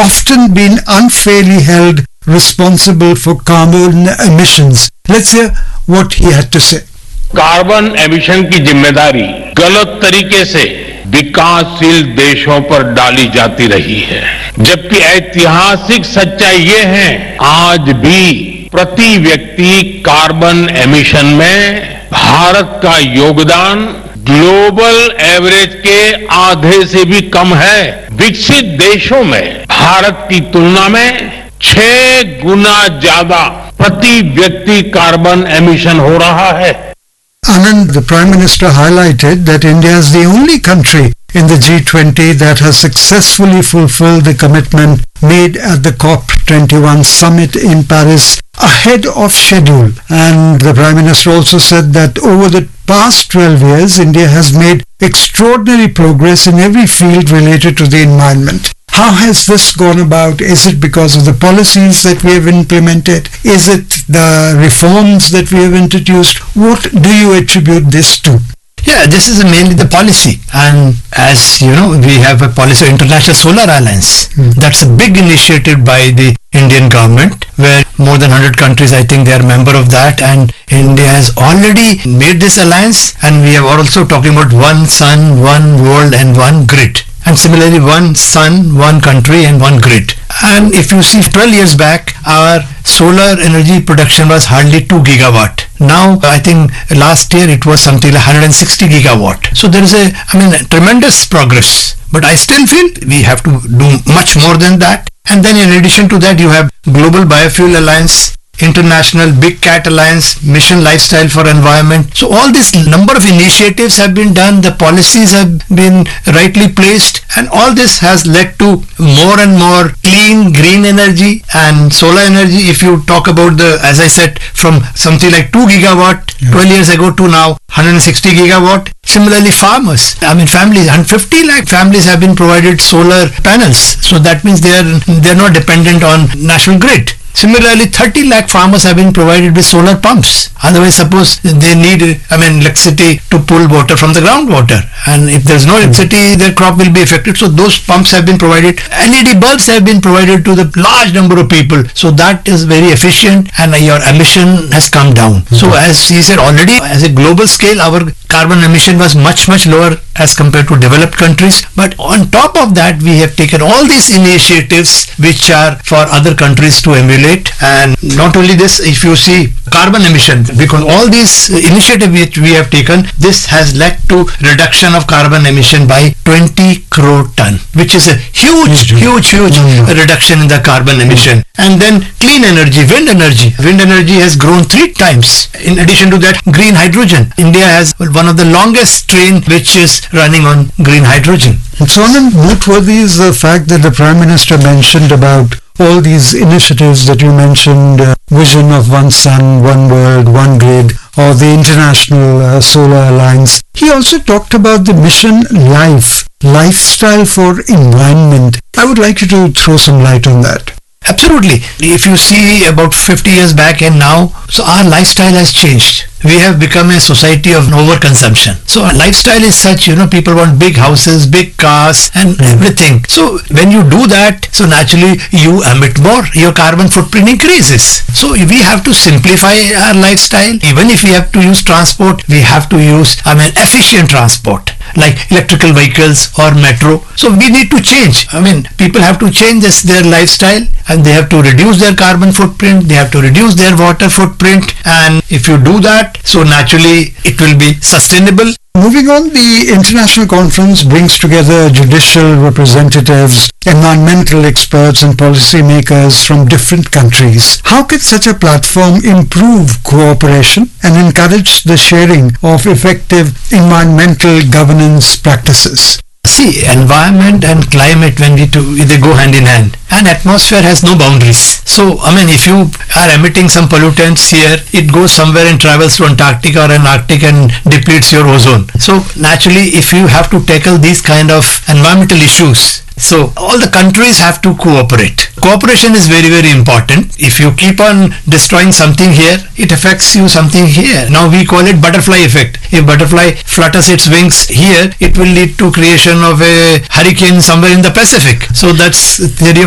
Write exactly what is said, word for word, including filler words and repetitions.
often been unfairly held responsible for carbon emissions. Let's hear what he had to say. Carbon emission की जिम्मेदारी गलत तरीके से विकासशील देशों पर डाली जाती रही है, जबकि ऐतिहासिक सच्चाई ये है आज भी प्रति व्यक्ति कार्बन एमिशन में भारत का योगदान ग्लोबल एवरेज के आधे से भी कम है। विकसित देशों में भारत की तुलना में छह गुना ज्यादा प्रति व्यक्ति कार्बन एमिशन हो रहा है। Anand, the Prime Minister highlighted that India is the only country in the G twenty that has successfully fulfilled the commitment made at the COP twenty-one summit in Paris ahead of schedule. And the Prime Minister also said that over the past twelve years, India has made extraordinary progress in every field related to the environment. How has this gone about? Is it because of the policies that we have implemented? Is it the reforms that we have introduced? What do you attribute this to? Yeah, this is mainly the policy. And as you know, we have a policy, International Solar Alliance. Mm. That's a big initiative by the Indian government, where more than one hundred countries, I think they are member of that, and India has already made this alliance, and we are also talking about one sun, one world and one grid. And similarly, one sun, one country and one grid. And if you see twelve years back, our solar energy production was hardly two gigawatt. Now, I think last year it was something like one hundred sixty gigawatt. So there is a, I mean, a tremendous progress. But I still feel we have to do much more than that. And then in addition to that, you have Global Biofuel Alliance, International Big Cat Alliance, Mission Lifestyle for Environment. So all this number of initiatives have been done, the policies have been rightly placed, and all this has led to more and more clean, green energy and solar energy. If you talk about the, as I said, from something like two gigawatt yeah. twelve years ago to now one hundred sixty gigawatt. Similarly, farmers, I mean families, one hundred fifty lakh families have been provided solar panels. So that means they are, they are not dependent on national grid. Similarly, thirty lakh farmers have been provided with solar pumps. Otherwise, suppose they need, I mean, electricity to pull water from the groundwater. And if there's no electricity, their crop will be affected. So those pumps have been provided. L E D bulbs have been provided to the large number of people. So that is very efficient, and your emission has come down. Mm-hmm. So as he said already, as a global scale, our carbon emission was much, much lower as compared to developed countries. But on top of that, we have taken all these initiatives which are for other countries to emulate. And not only this, if you see carbon emission, because all these initiatives which we have taken, this has led to reduction of carbon emission by twenty crore ton, which is a huge, huge, huge mm-hmm. reduction in the carbon emission. And then clean energy, wind energy. Wind energy has grown three times. In addition to that, green hydrogen. India has one of the longest train which is running on green hydrogen. So, noteworthy is the fact that the Prime Minister mentioned about all these initiatives that you mentioned, uh, vision of one sun, one world, one grid, or the International uh, Solar Alliance. He also talked about the Mission Life, lifestyle for environment. I would like you to throw some light on that. Absolutely. If you see about fifty years back and now, so our lifestyle has changed. We have become a society of overconsumption. So our lifestyle is such, you know, people want big houses, big cars and everything. So when you do that, so naturally you emit more, your carbon footprint increases. So we have to simplify our lifestyle. Even if we have to use transport, we have to use, I mean, efficient transport, like electrical vehicles or metro. So we need to change. I mean, people have to change this, their lifestyle, and they have to reduce their carbon footprint, they have to reduce their water footprint, and if you do that, so naturally it will be sustainable. Moving on, the international conference brings together judicial representatives, environmental experts and policymakers from different countries. How can such a platform improve cooperation and encourage the sharing of effective environmental governance practices? See, environment and climate, when we do, they go hand in hand. And atmosphere has no boundaries. So, I mean, if you are emitting some pollutants here, it goes somewhere and travels to Antarctica or an Arctic and depletes your ozone. So, naturally, if you have to tackle these kind of environmental issues, so all the countries have to cooperate. Cooperation is very, very important. If you keep on destroying something here, it affects you something here. Now we call it butterfly effect. If butterfly flutters its wings here, it will lead to creation of a hurricane somewhere in the Pacific. So that's the theory of